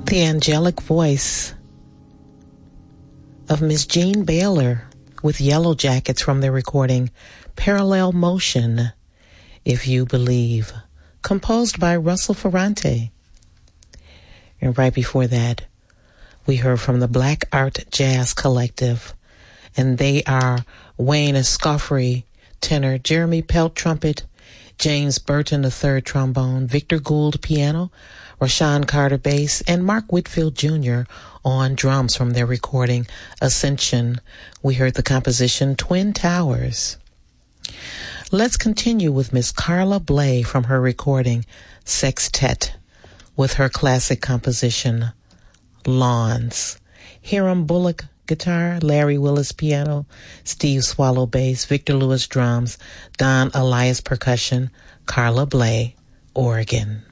The angelic voice of Miss Jean Baylor with Yellow Jackets from their recording Parallel Motion, If You Believe, composed by Russell Ferrante. And right before that, we heard from the Black Art Jazz Collective, and they are Wayne Escoffery, tenor, Jeremy Pelt, trumpet, James Burton III, trombone, Victor Gould, piano, Rashawn Carter, bass, and Mark Whitfield Jr. on drums from their recording Ascension. We heard the composition Twin Towers. Let's continue with Miss Carla Bley from her recording Sextet with her classic composition Lawns. Hiram Bullock guitar, Larry Willis piano, Steve Swallow bass, Victor Lewis drums, Don Elias percussion, Carla Bley organ.